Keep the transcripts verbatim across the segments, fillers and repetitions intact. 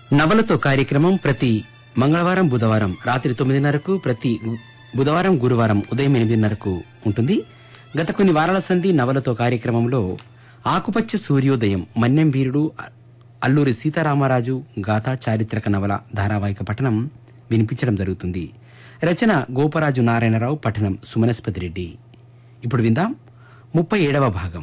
నవలతో కార్యక్రమం ప్రతి మంగళవారం బుధవారం రాత్రి తొమ్మిదిన్నరకు, ప్రతి బుధవారం గురువారం ఉదయం ఎనిమిదిన్నరకు ఉంటుంది. గత కొన్ని వారాల సంధి నవలతో కార్యక్రమంలో ఆకుపచ్చ సూర్యోదయం, మన్యం వీరుడు, అల్లూరి సీతారామరాజు గాథ చారిత్రక నవల ధారావాహిక పఠనం వినిపించడం జరుగుతుంది. రచన గోపరాజు నారాయణరావు, పఠనం సుమనస్పతి రెడ్డి. ఇప్పుడు విందాం ముప్పై ఏడవ భాగం.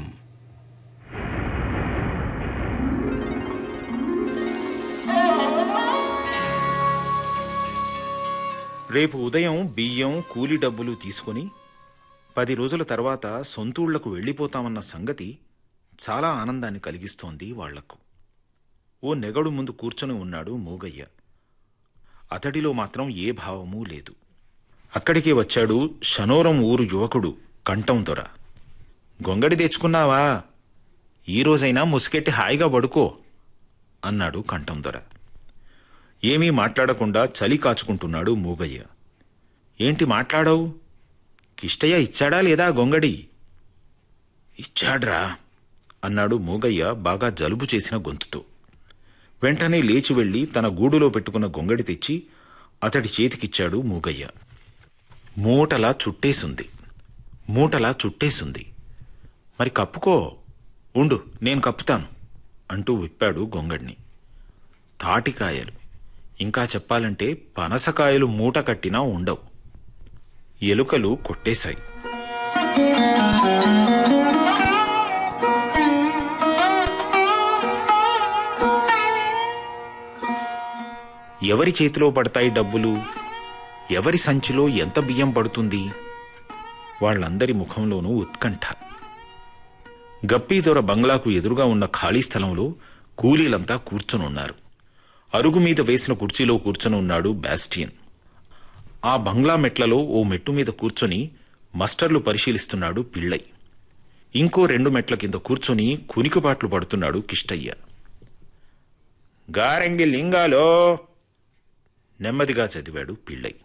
రేపు ఉదయం బియ్యం కూలి డబ్బులు తీసుకుని పది రోజుల తర్వాత సొంతూళ్లకు వెళ్ళిపోతామన్న సంగతి చాలా ఆనందాన్ని కలిగిస్తోంది వాళ్లకు. ఓ నెగడు ముందు కూర్చొని ఉన్నాడు మూగయ్య. అతడిలో మాత్రం ఏ భావమూ లేదు. అక్కడికే వచ్చాడు షనోరం ఊరు యువకుడు కంఠం దొర. గొంగడి తెచ్చుకున్నావా? ఈరోజైనా ముసుకెట్టి హాయిగా పడుకో అన్నాడు కంఠం దొర. ఏమీ మాట్లాడకుండా చలి కాచుకుంటున్నాడు మూగయ్య. ఏంటి మాట్లాడవు? కిష్టయ్య ఇచ్చాడా లేదా గొంగడి? ఇచ్చాడ్రా అన్నాడు మూగయ్య బాగా జలుబు చేసిన గొంతుతో. వెంటనే లేచి వెళ్లి తన గూడులో పెట్టుకున్న గొంగడి తెచ్చి అతడి చేతికిచ్చాడు మూగయ్య. మూటలా చుట్టేసుంది, మూటలా చుట్టేసుంది. మరి కప్పుకో, ఉండు నేను కప్పుతాను అంటూ విప్పాడు గొంగడిని. తాటికాయలు, ఇంకా చెప్పాలంటే పనసకాయలు మూట కట్టినా ఉండవు. ఎలుకలు కొట్టేశాయి. ఎవరి చేతిలో పడతాయి డబ్బులు? ఎవరి సంచిలో ఎంత బియ్యం పడుతుంది? వాళ్లందరి ముఖంలోనూ ఉత్కంఠ. గప్పీదొర బంగ్లాకు ఎదురుగా ఉన్న ఖాళీ స్థలంలో కూలీలంతా కూర్చొనున్నారు. అరుగు మీద వేసిన కుర్చీలో కూర్చొని ఉన్నాడు బాస్టియన్. ఆ బంగ్లా మెట్లలో ఓ మెట్టు మీద కూర్చొని మస్టర్లు పరిశీలిస్తున్నాడు పిళ్ళై. ఇంకో రెండు మెట్ల కింద కూర్చొని కునికిపాట్లు పడుతున్నాడు కిష్టయ్య. గారంగి లింగాలో నెమ్మదిగా చదివాడు పిళ్ళై.